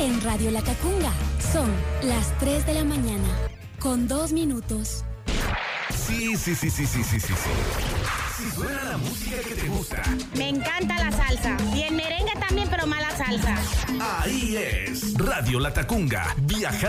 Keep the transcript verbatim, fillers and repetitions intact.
En Radio La Cacunga son las tres de la mañana, con dos minutos. Sí, sí, sí, sí, sí, sí, sí, sí. Si suena la música que te gusta. Me encanta la salsa. Y el merengue también, pero más la salsa. Ahí es Radio La Cacunga. Viajar